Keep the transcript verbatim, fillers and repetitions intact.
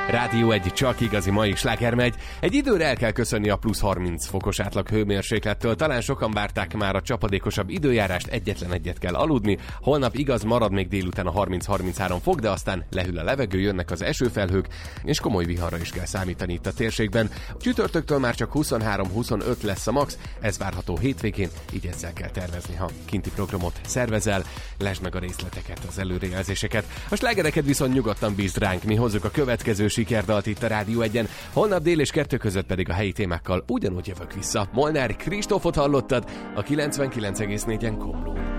Rádió egy csak igazi mai sláger megy. Egy időre el kell köszönni a plusz harminc fokos átlag hőmérséklettől. Talán sokan várták már a csapadékosabb időjárást, egyetlen egyet kell aludni. Holnap igaz, marad még délután a harminc-harminchárom fok, de aztán lehűl a levegő, jönnek az esőfelhők, és komoly viharra is kell számítani itt a térségben. Csütörtöktől már csak huszonhárom-huszonöt lesz a max, ez várható hétvégén, így ezzel kell tervezni, ha kinti programot szervezel. Lásd meg a részleteket, az előrejelzéseket. A slágereket viszont nyugodtan bízd ránk, mi hozzuk a következő sikerdalt itt a Rádió egyen. Holnap dél és kettő között pedig a helyi témákkal ugyanúgy jövök vissza. Molnár Kristófot hallottad a kilencvenkilenc egész négyen Komlón.